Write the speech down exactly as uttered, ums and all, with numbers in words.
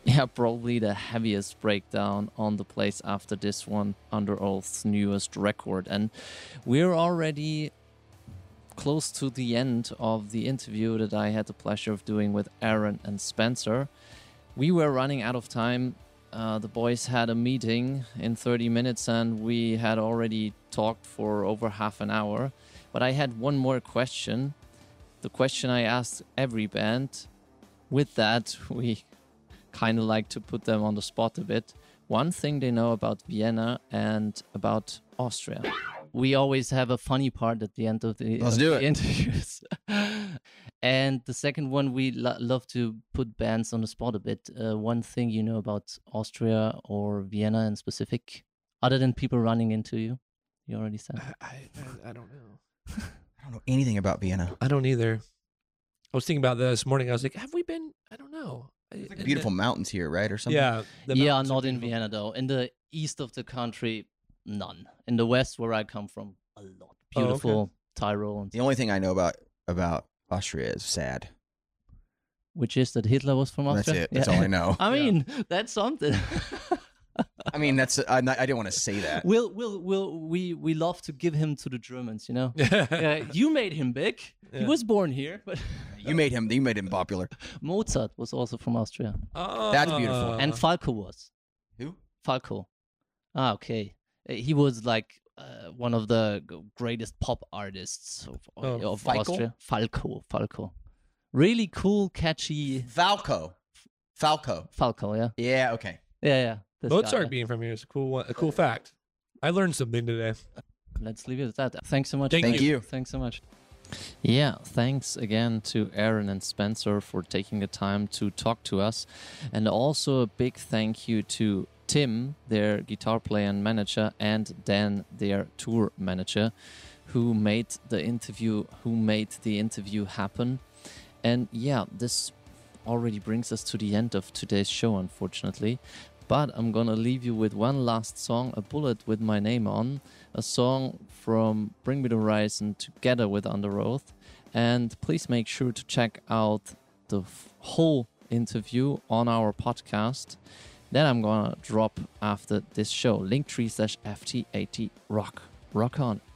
yeah, probably the heaviest breakdown on the place after this one, Under Oath's newest record. And we're already close to the end of the interview that I had the pleasure of doing with Aaron and Spencer. We were running out of time. Uh, the boys had a meeting in thirty minutes and we had already talked for over half an hour. But I had one more question. The question I asked every band. With that, we kind of like to put them on the spot a bit. One thing they know about Vienna and about Austria. We always have a funny part at the end of the, Let's of do the it. interviews. And the second one, we lo- love to put bands on the spot a bit. Uh, one thing you know about Austria or Vienna in specific, other than people running into you? You already said. I, I, I don't know. I don't know anything about Vienna. I don't either. I was thinking about that this morning. I was like, have we been? I don't know. There's like beautiful mountains here, right, or something? Yeah. the Yeah, mountains are not in beautiful. Vienna though. In the east of the country, none. In the west, where I come from, a lot. Oh, okay. Beautiful Tyrol, and The only thing I know about about Austria is sad. which is that Hitler was from That's Austria. it. That's Yeah. all I know. I mean, that's something. I mean, that's I, I didn't want to say that. we'll, we'll, we'll, we, we love to give him to the Germans, you know. Yeah. Yeah, you made him big. He Yeah. was born here, but You made him. You made him popular. Mozart was also from Austria, That's beautiful. and Falco was. Who? Falco. Ah, okay. Uh, He was like uh, one of the g- greatest pop artists of, Oh, of Falco? Austria. Falco. Falco. Really cool, catchy. Falco. Falco. Falco, yeah. Yeah. Okay. Yeah, yeah. this Mozart guy. being from here is a cool one, a cool fact. I learned something today. Let's leave it at that. Thanks so much. Thank Thank you. you. Thanks so much. Yeah, thanks again to Aaron and Spencer for taking the time to talk to us. And also a big thank you to Tim, their guitar player and manager, and Dan, their tour manager, who made the interview, who made the interview happen. And yeah, this already brings us to the end of today's show, unfortunately. But I'm gonna leave you with one last song, A Bullet with My Name on, a song from Bring Me the Horizon together with Under Oath. And please make sure to check out the f- whole interview on our podcast. Then I'm gonna drop after this show, linktree slash F T eighty rock. Rock on.